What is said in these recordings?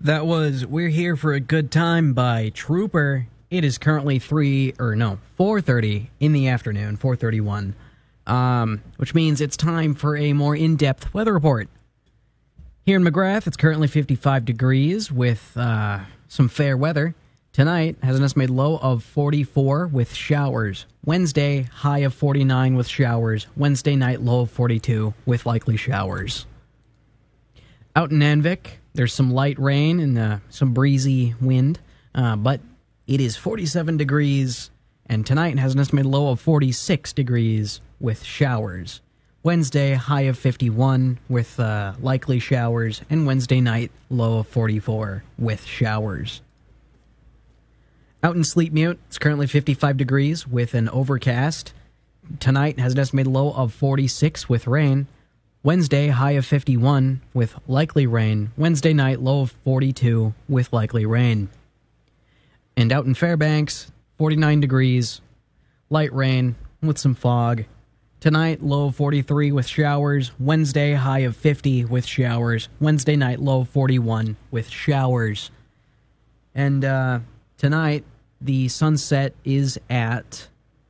That was We're Here for a Good Time by Trooper. It is currently 4:30 in the afternoon, 4:31, which means it's time for a more in-depth weather report. Here in McGrath, it's currently 55 degrees with some fair weather. Tonight has an estimated low of 44 with showers. Wednesday, high of 49 with showers. Wednesday night, low of 42 with likely showers. Out in Nanvik, there's some light rain and some breezy wind, but it is 47 degrees, and tonight has an estimated low of 46 degrees with showers. Wednesday, high of 51 with likely showers, and Wednesday night, low of 44 with showers. Out in Sleepmute, it's currently 55 degrees with an overcast. Tonight has an estimated low of 46 with rain. Wednesday, high of 51 with likely rain. Wednesday night, low of 42 with likely rain. And out in Fairbanks, 49 degrees, light rain with some fog. Tonight, low of 43 with showers. Wednesday, high of 50 with showers. Wednesday night, low of 41 with showers. And tonight, the sunset is at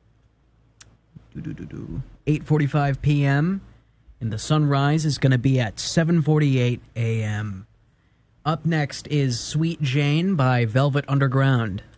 8:45 p.m., and the sunrise is going to be at 7:48 a.m. Up next is Sweet Jane by Velvet Underground.